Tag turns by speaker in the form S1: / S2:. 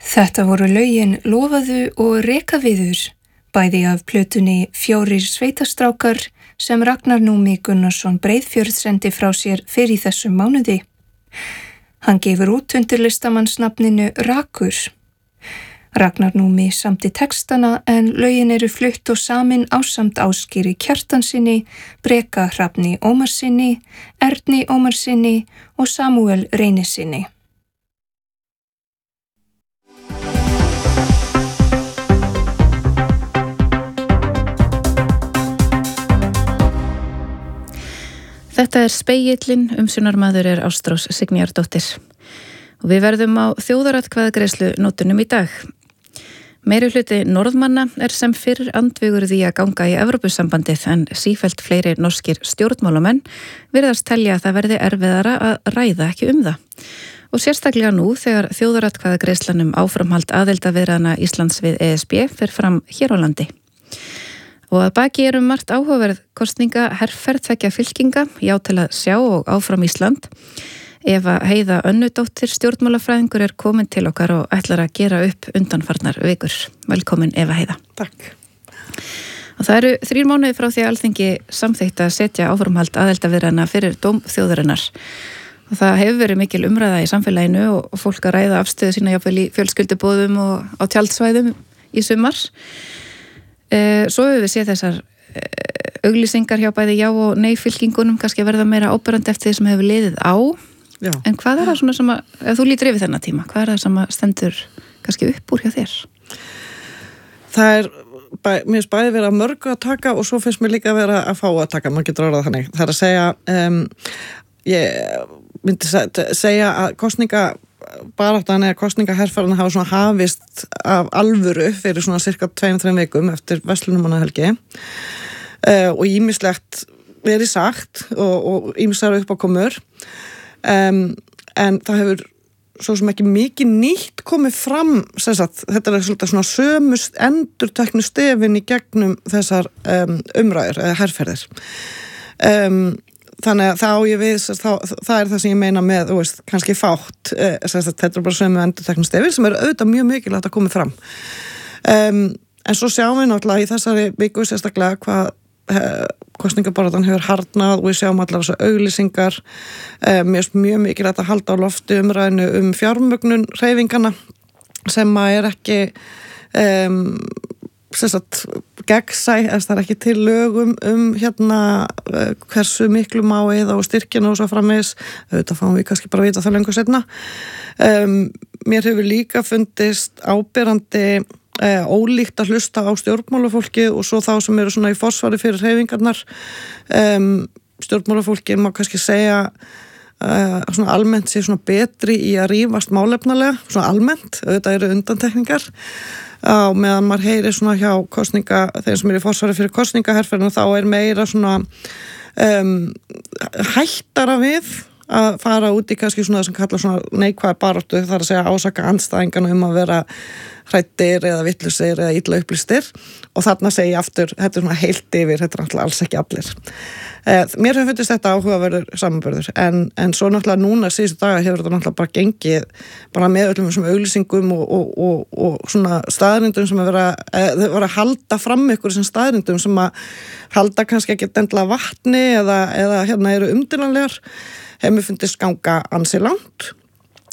S1: Þetta voru lögin Lofaðu og Rekaviður, bæði af plötunni Fjórir sveitastrákar sem Ragnar Númi Gunnarsson Breiðfjörð sendi frá sér fyrir þessum mánuði. Hann gefur út undir listamannsnafninu Rakur. Ragnar Númi samdi textana en lögin eru flutt og samin ásamt Ásgeiri Kjartansinni, Breka Hrafni Ómarsinni, Erni Ómarsinni og Samúel Reynisinni.
S2: Þetta Spegillinn, umsjónarmaður Ástrós Signýjardóttir. Og við verðum á þjóðaratkvæðagreiðslu nótunum í dag. Meirihluti Norðmanna sem fyrr andvígur því að ganga í Evrópusambandið en sífellt fleiri norskir stjórnmálamenn virðast telja að það verði erfiðara að ræða ekki það. Og sérstaklega nú þegar þjóðaratkvæðagreiðslan áframhald aðildarviðræðna Íslands við ESB fer fram hér á landi. Og að baki margt áhugaverð kosningaherferð tveggja fylkinga, já til að sjá og áfram Ísland. Eva Heiða Önnudóttir stjórnmálafræðingur komin til okkar og ætlar að gera upp undanfarnar vikur. Velkomin Eva Heiða.
S3: Takk.
S2: Og það eru 3 mánuðir frá því að Alþingi samþykkti að setja áframhald aðildarviðræðna fyrir dóm þjóðarinnar. Og það hefur verið mikil umræða í samfélaginu og fólk að ræða afstöðu sína jafnvel í fjölskylduboðum og á tjaldsvæðum í sumar. Svo hefur við séð þessar auglýsingar hjá bæði já og nei fylkingunum kannski verða meira áberandi eftir því sem hefur liðið á.
S3: Já.
S2: En hvað það svona sem ef þú lítur yfir þennan tíma, hvað það sem stendur kannski upp úr hjá þér?
S3: Það mér finnst bæði vera mörgu að taka og svo finnst mér líka vera að fá að taka, maður getur orðað þannig. Það að segja, ég myndi segja að kosningabaráttan eða kosningaherferðin hafa svona hafist af alvöru fyrir svona cirka 2-3 vikum eftir verslunarmannahelgi og ýmislegt verið sagt og ýmisar uppákomur en það hefur svo sem ekki mikið nýtt komið fram sagt, þetta svolítið svona sömust endurteknu stefin í gegnum þessar umræður eða herferðir þannig að þá ég við það það sem ég meina með veist, kannski fátt þetta bara sömu endurteknu stefin sem auðvitað mjög mikilvægt að komið fram en svo sjáum við náttúrulega í þessari viku sérstaklega hvað kosningabaráttan hefur harðnað og við sjáum allar þessu auglýsingar mjög mikilvægt að halda á lofti umræðinu fjármögnun hreyfingana sem ekki gegnsæ, það ekki til lögum hversu miklu má eða og styrkina og svo framvegis, auðvitað fáum við kannski bara að vita það lengur seinna mér hefur líka fundist áberandi ólíkt að hlusta á stjórnmálafólki og svo þá sem eru svona í forsvari fyrir hreyfingarnar stjórnmálafólki má kannski segja svona almennt sé svona betri í að rífast málefnalega, svona almennt auðvitað eru undantekningar á meðan maður heyri svona hjá þeir sem eru í forsvari fyrir kosningaherferðina þá meira svona hættara við að fara út í kannski svona það sem kalla svona neikvæða baráttu þar að segja ásaka andstæðingana að vera hræddir eða vittlausir eða illa upplýstir og þarna segi ég aftur, þetta svona heilt yfir, þetta náttúrulega alls ekki allir. Mér hefur fundist þetta áhugaverður samanburður en svo náttúrulega núna síðustu daga hefur þetta náttúrulega bara gengið bara með öllum þessum auglýsingum og svona staðrindum sem vera að halda fram ykkur sem staðrindum sem að halda kannski ekki endilega vatni eða eru umdýranlegar hefur fundist ganga ansi langt